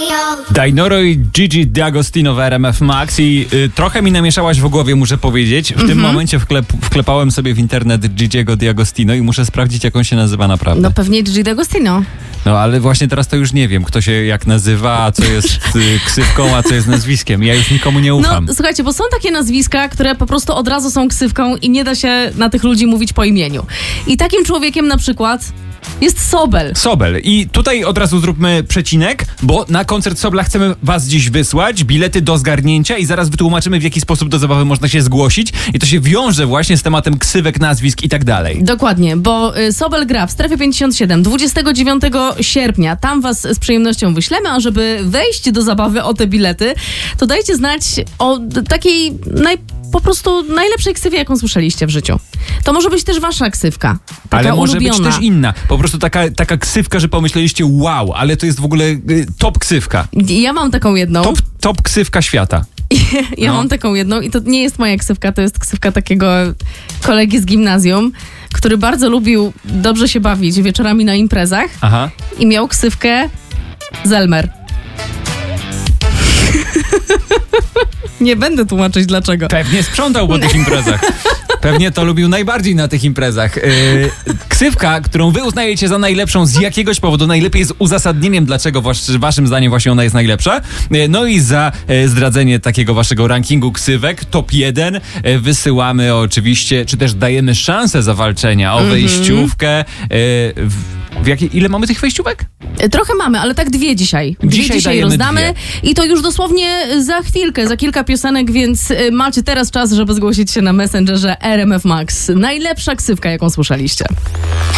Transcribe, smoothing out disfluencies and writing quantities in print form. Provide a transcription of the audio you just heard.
Dainoro i Gigi D'Agostino w RMF Max i trochę mi namieszałaś w głowie, muszę powiedzieć. W tym momencie wklepałem sobie w internet Gigiego D'Agostino i muszę sprawdzić, jak on się nazywa naprawdę. No pewnie Gigi D'Agostino. No ale właśnie teraz to już nie wiem, kto się jak nazywa, a co jest ksywką, a co jest nazwiskiem. Ja już nikomu nie ufam. No słuchajcie, bo są takie nazwiska, które po prostu od razu są ksywką i nie da się na tych ludzi mówić po imieniu. I takim człowiekiem na przykład jest Sobel. Sobel. I tutaj od razu zróbmy przecinek, bo na koncert Sobla chcemy was dziś wysłać, bilety do zgarnięcia i zaraz wytłumaczymy, w jaki sposób do zabawy można się zgłosić. I to się wiąże właśnie z tematem ksywek, nazwisk i tak dalej. Dokładnie, bo Sobel gra w Strefie 57 29 sierpnia. Tam was z przyjemnością wyślemy, a żeby wejść do zabawy o te bilety, to dajcie znać o takiej po prostu najlepszej ksywie, jaką słyszeliście w życiu. To może być też wasza ksywka. Taka ale może ulubiona. być też inna. Po prostu taka ksywka, że pomyśleliście wow, ale to jest w ogóle top ksywka. Ja mam taką jedną. Top ksywka świata. Ja mam taką jedną i to nie jest moja ksywka, to jest ksywka takiego kolegi z gimnazjum, który bardzo lubił dobrze się bawić wieczorami na imprezach. Aha. I miał ksywkę Zelmer. Nie będę tłumaczyć dlaczego. Pewnie sprzątał po tych imprezach. Pewnie to lubił najbardziej na tych imprezach. Ksywka, którą wy uznajecie za najlepszą z jakiegoś powodu, najlepiej z uzasadnieniem, dlaczego waszym zdaniem właśnie ona jest najlepsza. No i za zdradzenie takiego waszego rankingu ksywek, top 1, wysyłamy oczywiście, czy też dajemy szansę zawalczenia o wejściówkę. Ile mamy tych wejściówek? Trochę mamy, ale tak dwie dzisiaj. Dzisiaj rozdamy i to już dosłownie za chwilkę, za kilka piosenek, więc macie teraz czas, żeby zgłosić się na Messengerze RMF Max. Najlepsza ksywka, jaką słyszeliście.